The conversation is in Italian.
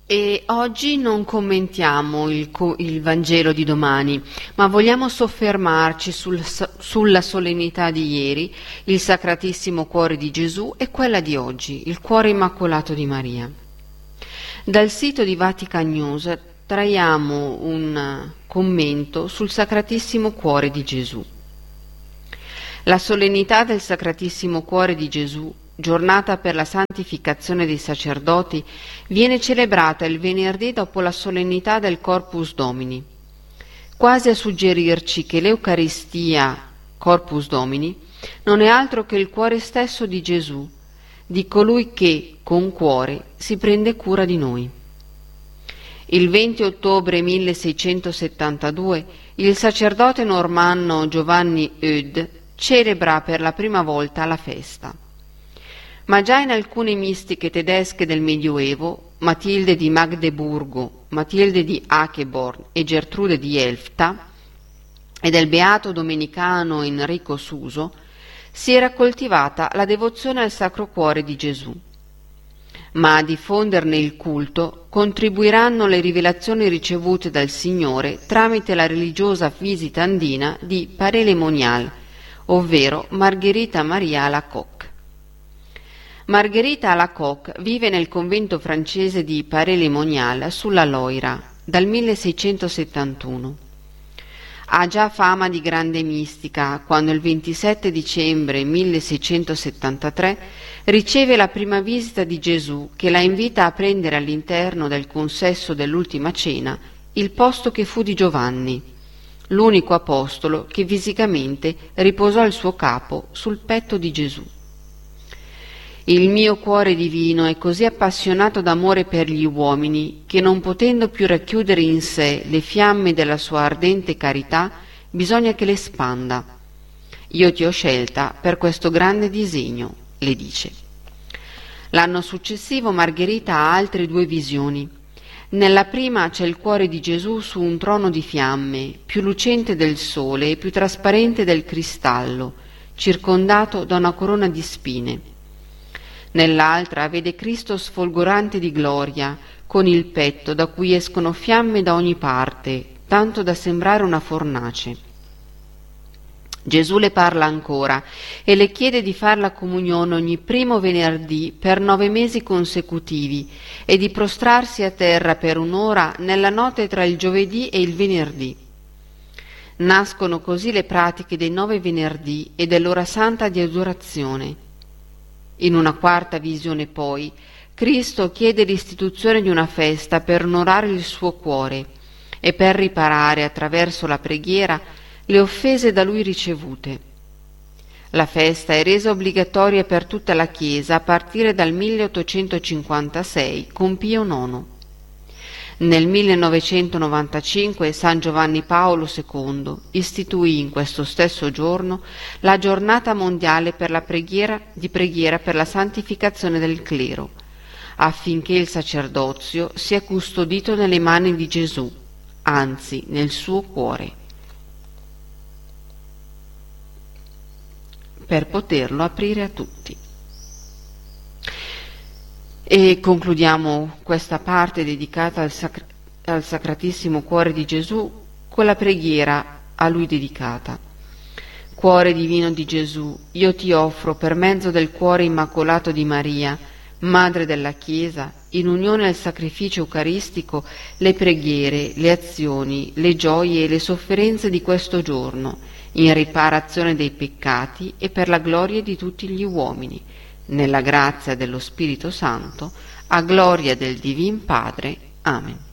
E oggi non commentiamo il Vangelo di domani, ma vogliamo soffermarci sulla solennità di ieri, il Sacratissimo Cuore di Gesù, e quella di oggi, il Cuore Immacolato di Maria. Dal sito di Vatican News traiamo un commento sul Sacratissimo Cuore di Gesù. La solennità del Sacratissimo Cuore di Gesù, giornata per la santificazione dei sacerdoti, viene celebrata il venerdì dopo la solennità del Corpus Domini, quasi a suggerirci che l'Eucaristia, Corpus Domini, non è altro che il cuore stesso di Gesù, di colui che, con cuore, si prende cura di noi. Il 20 ottobre 1672 il sacerdote normanno Giovanni Eudes celebra per la prima volta la festa. Ma già in alcune mistiche tedesche del Medioevo, Matilde di Magdeburgo, Matilde di Akeborn e Gertrude di Elfta, e del beato domenicano Enrico Suso, si era coltivata la devozione al Sacro Cuore di Gesù. Ma a diffonderne il culto contribuiranno le rivelazioni ricevute dal Signore tramite la religiosa visita andina di Paray-le-Monial, ovvero Margherita Maria Alacoque. Margherita Alacoque vive nel convento francese di Paray-le-Monial sulla Loira dal 1671. Ha già fama di grande mistica quando il 27 dicembre 1673 riceve la prima visita di Gesù che la invita a prendere all'interno del consesso dell'ultima cena il posto che fu di Giovanni, l'unico apostolo che fisicamente riposò il suo capo sul petto di Gesù. Il mio cuore divino è così appassionato d'amore per gli uomini che, non potendo più racchiudere in sé le fiamme della sua ardente carità, bisogna che le spanda. Io ti ho scelta per questo grande disegno, le dice. L'anno successivo Margherita ha altre due visioni. Nella prima c'è il cuore di Gesù su un trono di fiamme, più lucente del sole e più trasparente del cristallo, circondato da una corona di spine. Nell'altra vede Cristo sfolgorante di gloria, con il petto da cui escono fiamme da ogni parte, tanto da sembrare una fornace. Gesù le parla ancora e le chiede di far la comunione ogni primo venerdì per 9 mesi consecutivi e di prostrarsi a terra per un'ora nella notte tra il giovedì e il venerdì. Nascono così le pratiche dei 9 venerdì e dell'ora santa di adorazione. In una quarta visione, poi, Cristo chiede l'istituzione di una festa per onorare il suo cuore e per riparare, attraverso la preghiera, le offese da lui ricevute. La festa è resa obbligatoria per tutta la Chiesa a partire dal 1856 con Pio IX. Nel 1995 San Giovanni Paolo II istituì in questo stesso giorno la giornata mondiale per la preghiera per la santificazione del clero, affinché il sacerdozio sia custodito nelle mani di Gesù, anzi nel suo cuore, per poterlo aprire a tutti. E concludiamo questa parte dedicata al Sacratissimo Cuore di Gesù con la preghiera a Lui dedicata. Cuore divino di Gesù, io ti offro per mezzo del Cuore Immacolato di Maria, Madre della Chiesa, in unione al sacrificio eucaristico, le preghiere, le azioni, le gioie e le sofferenze di questo giorno, in riparazione dei peccati e per la gloria di tutti gli uomini, nella grazia dello Spirito Santo, a gloria del Divin Padre. Amen.